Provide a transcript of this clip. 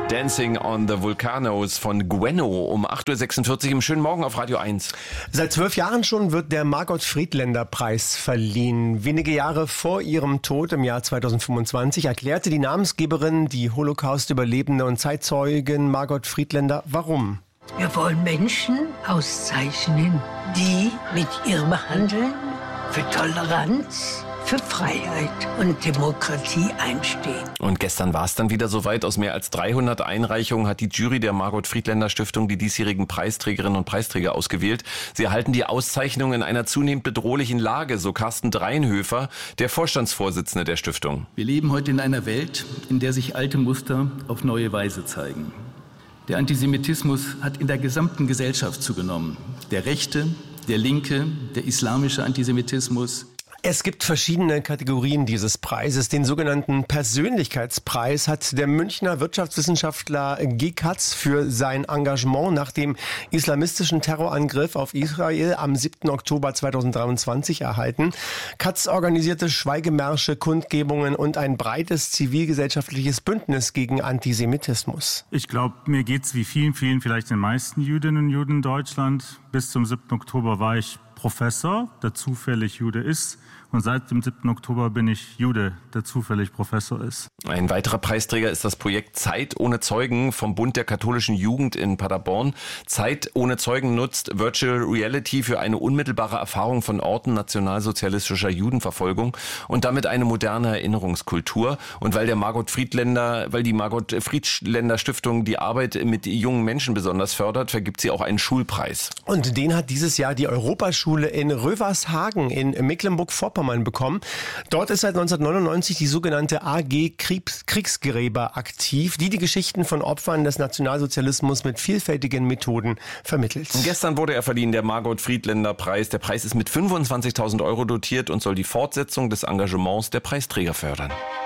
Dancing on the Volcanoes von Gueno um 8.46 Uhr im schönen Morgen auf Radio 1. Seit 12 Jahren schon wird der Margot-Friedländer-Preis verliehen. Wenige Jahre vor ihrem Tod im Jahr 2025 erklärte die Namensgeberin, die Holocaust-Überlebende und Zeitzeugin Margot Friedländer, warum. Wir wollen Menschen auszeichnen, die mit ihrem Handeln für Toleranz, für Freiheit und Demokratie einstehen. Und gestern war es dann wieder soweit. Aus mehr als 300 Einreichungen hat die Jury der Margot-Friedländer-Stiftung die diesjährigen Preisträgerinnen und Preisträger ausgewählt. Sie erhalten die Auszeichnung in einer zunehmend bedrohlichen Lage, so Carsten Dreinhöfer, der Vorstandsvorsitzende der Stiftung. Wir leben heute in einer Welt, in der sich alte Muster auf neue Weise zeigen. Der Antisemitismus hat in der gesamten Gesellschaft zugenommen. Der rechte, der linke, der islamische Antisemitismus. Es gibt verschiedene Kategorien dieses Preises. Den sogenannten Persönlichkeitspreis hat der Münchner Wirtschaftswissenschaftler Guy Katz für sein Engagement nach dem islamistischen Terrorangriff auf Israel am 7. Oktober 2023 erhalten. Katz organisierte Schweigemärsche, Kundgebungen und ein breites zivilgesellschaftliches Bündnis gegen Antisemitismus. Ich glaube, mir geht's wie vielen, vielleicht den meisten Jüdinnen und Juden in Deutschland. Bis zum 7. Oktober war ich Professor, der zufällig Jude ist. Und seit dem 7. Oktober bin ich Jude, der zufällig Professor ist. Ein weiterer Preisträger ist das Projekt Zeit ohne Zeugen vom Bund der katholischen Jugend in Paderborn. Zeit ohne Zeugen nutzt Virtual Reality für eine unmittelbare Erfahrung von Orten nationalsozialistischer Judenverfolgung und damit eine moderne Erinnerungskultur. Und weil die Margot-Friedländer Stiftung die Arbeit mit jungen Menschen besonders fördert, vergibt sie auch einen Schulpreis. Und den hat dieses Jahr die Europaschule in Rövershagen in Mecklenburg-Vorpommern bekommen. Dort ist seit 1999 die sogenannte AG Kriegsgräber aktiv, die Geschichten von Opfern des Nationalsozialismus mit vielfältigen Methoden vermittelt. Und gestern wurde er verliehen, der Margot-Friedländer Preis. Der Preis ist mit 25.000 € dotiert und soll die Fortsetzung des Engagements der Preisträger fördern.